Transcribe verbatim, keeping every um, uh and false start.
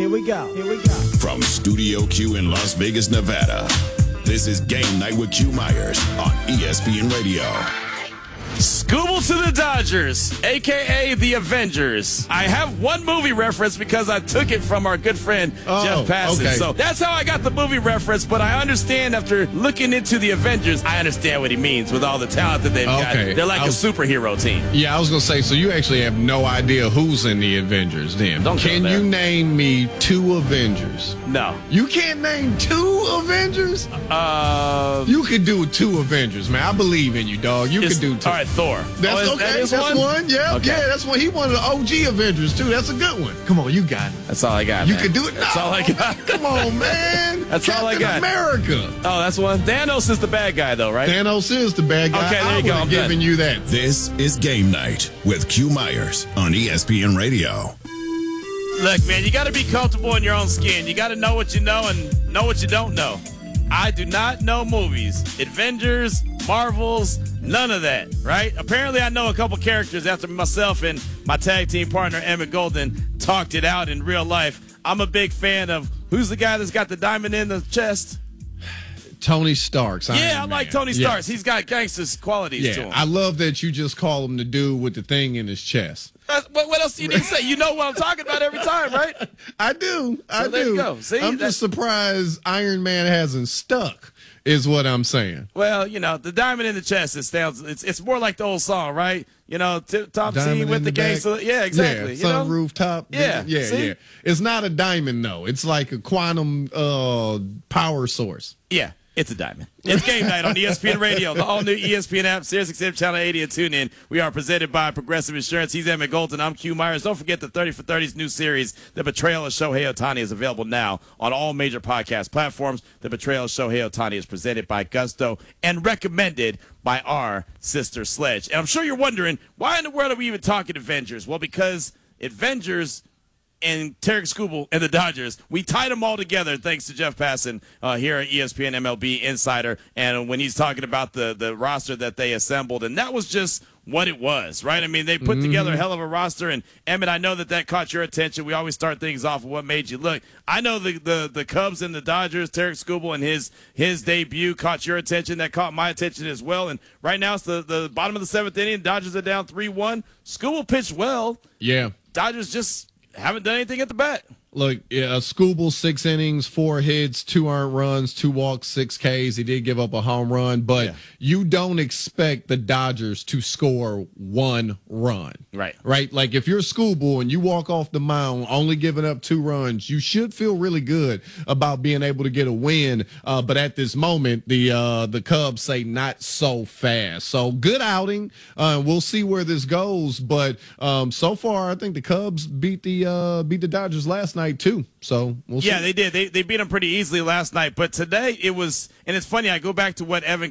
Here we go. Here we go. From Studio Q in Las Vegas, Nevada, this is Game Night with Q Myers on E S P N Radio. Scooble to the Dodgers, a k a. The Avengers. I have one movie reference because I took it from our good friend oh, Jeff Passan. Okay. So that's how I got the movie reference, but I understand after looking into the Avengers, I understand what he means with all the talent that they've okay. got. They're like was, a superhero team. Yeah, I was going to say, so you actually have no idea who's in the Avengers then. Don't Can you name me two Avengers? No. You can't name two Avengers? Uh, you could do two Avengers, man. I believe in you, dog. You could do two. All right, Thor. That's oh, is, okay. That is that's one. one. Yeah, okay. yeah, that's one. He one of the O G Avengers too. That's a good one. Come on, you got it. That's all I got. You man. can do it. That's no. all I got. Come on, man. That's Captain all I got. America. Oh, that's one. Thanos is the bad guy, though, right? Thanos is the bad guy. Okay, there I you go. I'm giving you that. This is Game Night with Q Myers on E S P N Radio. Look, man, you got to be comfortable in your own skin. You got to know what you know and know what you don't know. I do not know movies, Avengers, Marvels, none of that, right? Apparently, I know a couple characters after myself and my tag team partner, Emmett Golden, talked it out in real life. I'm a big fan of who's the guy that's got the diamond in the chest? Tony Stark's. Yeah, Iron I like Man. Tony Stark's. Yes. He's got gangster qualities yeah, to him. I love that you just call him the dude with the thing in his chest. That's, what, what else do you need to say? You know what I'm talking about every time, right? I do. I so do. there you go. See, I'm just surprised Iron Man hasn't stuck, is what I'm saying. Well, you know, the diamond in the chest, it sounds, it's it's more like the old song, right? You know, t- top Diamond scene with in the, the gangster. Yeah, exactly. Yeah, you know? sunroof top. Yeah, Yeah, see? yeah. It's not a diamond, though. It's like a quantum uh, power source. Yeah. It's a diamond. It's Game Night on E S P N Radio, the all-new E S P N app, SiriusXM Channel eighty, and TuneIn. We are presented by Progressive Insurance. He's Emmett Golden. I'm Q Myers. Don't forget the thirty for thirty's new series, The Betrayal of Shohei Ohtani, is available now on all major podcast platforms. The Betrayal of Shohei Ohtani is presented by Gusto and recommended by our sister Sledge. And I'm sure you're wondering, why in the world are we even talking Avengers? Well, because Avengers and Tarek Skubal and the Dodgers, we tied them all together thanks to Jeff Passan uh, here at E S P N M L B Insider, and when he's talking about the, the roster that they assembled, and that was just what it was, right? I mean, they put mm-hmm. together a hell of a roster, and Emmett, I know that that caught your attention. We always start things off with what made you look. I know the the, the Cubs and the Dodgers, Tarek Skubal and his his debut caught your attention. That caught my attention as well, and right now it's the, the bottom of the seventh inning. Dodgers are down three one. Skubal pitched well. Yeah. Dodgers just haven't done anything at the bat. Look, yeah, Skubal, six innings, four hits, two earned runs, two walks, six Ks. He did give up a home run, but yeah. you don't expect the Dodgers to score one run. Right. Right? Like, if you're Skubal and you walk off the mound only giving up two runs, you should feel really good about being able to get a win. Uh, but at this moment, the uh, the Cubs say not so fast. So, good outing. Uh, we'll see where this goes. But um, so far, I think the Cubs beat the uh, beat the Dodgers last night too, so we'll see. Yeah, they did. They they beat them pretty easily last night, but today it was, and it's funny. I go back to what Evan